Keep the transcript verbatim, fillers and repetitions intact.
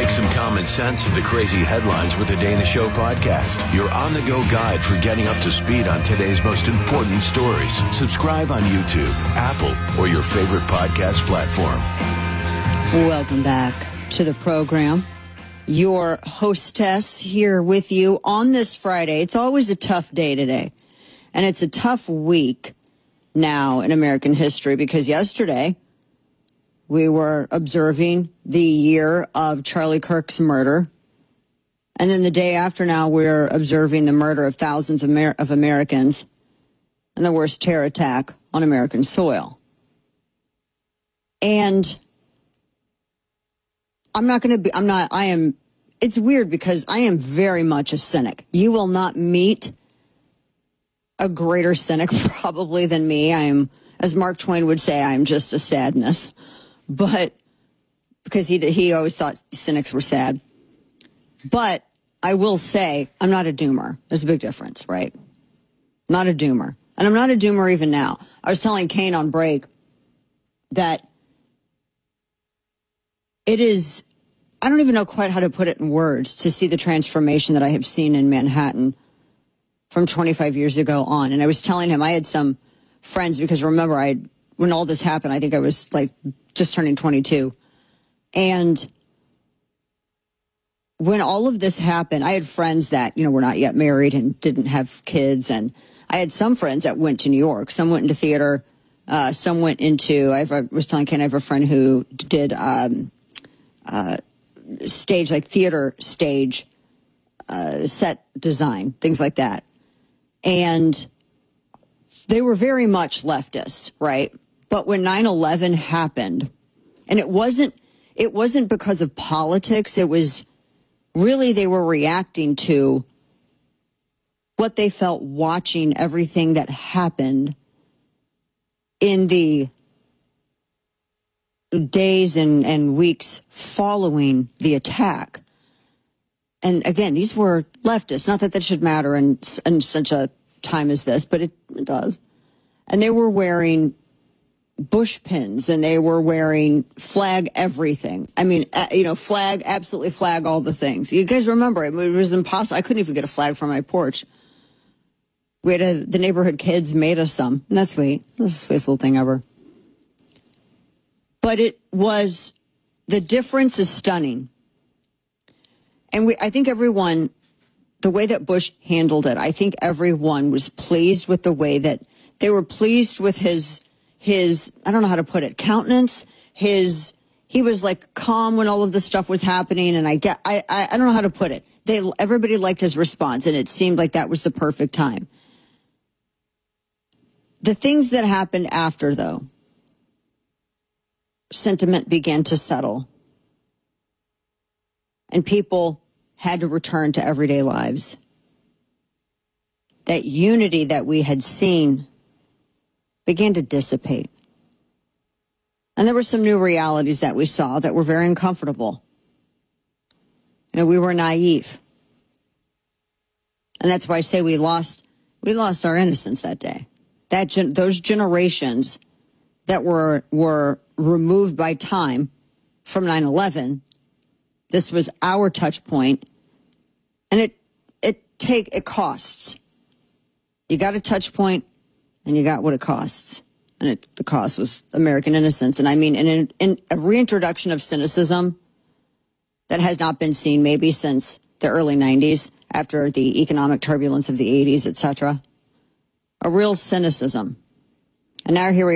Make some common sense of the crazy headlines with the Dana Show podcast. Your on-the-go guide for getting up to speed on today's most important stories. Subscribe on YouTube, Apple, or your favorite podcast platform. Welcome back to the program. Your hostess here with you on this Friday. It's always a tough day today, and it's a tough week now in American history because yesterday we were observing the year of Charlie Kirk's murder. And then the day after now, we're observing the murder of thousands of, Amer- of Americans and the worst terror attack on American soil. And I'm not going to be, I'm not, I am, it's weird because I am very much a cynic. You will not meet a greater cynic probably than me. I am, as Mark Twain would say, I'm just a sadness. But because he he always thought cynics were sad. But I will say I'm not a doomer. There's a big difference, right? Not a doomer. And I'm not a doomer even now. I was telling Kane on break that it is, I don't even know quite how to put it in words to see the transformation that I have seen in Manhattan from twenty-five years ago on. And I was telling him I had some friends because remember I when all this happened, I think I was like just turning twenty-two. And when all of this happened, I had friends that, you know, were not yet married and didn't have kids. And I had some friends that went to New York. Some went into theater. Uh, some went into, I, have, I was telling Ken, I have a friend who did um, uh, stage, like theater stage, uh, set design, things like that. And they were very much leftists, right? But when nine eleven happened, and it wasn't, it wasn't because of politics. It was really they were reacting to what they felt watching everything that happened in the days and, and weeks following the attack. And again, these were leftists. Not that that should matter in, in such a time as this, but it, it does. And they were wearing bush pins and they were wearing flag everything. I mean, uh, you know, flag, absolutely flag all the things. You guys remember it, it was impossible. I couldn't even get a flag from my porch. We had a, the neighborhood kids made us some. And that's sweet. That's the sweetest little thing ever. But it was, the difference is stunning. And we, I think everyone, the way that Bush handled it, I think everyone was pleased with the way that they were pleased with his, his, I don't know how to put it, countenance, his, he was like calm when all of this stuff was happening. And I get, I, I, I don't know how to put it. They, everybody liked his response and it seemed like that was the perfect time. The things that happened after, though, sentiment began to settle. And people had to return to everyday lives. That unity that we had seen began to dissipate. And there were some new realities that we saw that were very uncomfortable. You know, we were naive. And that's why I say we lost, we lost our innocence that day. That gen- those generations that were were removed by time from nine eleven, this was our touch point, and it it take it costs. You got a touch point, and you got what it costs, and it, the cost was American innocence. And I mean, in, in a reintroduction of cynicism that has not been seen maybe since the early nineties, after the economic turbulence of the eighties, et cetera. A real cynicism. And now here we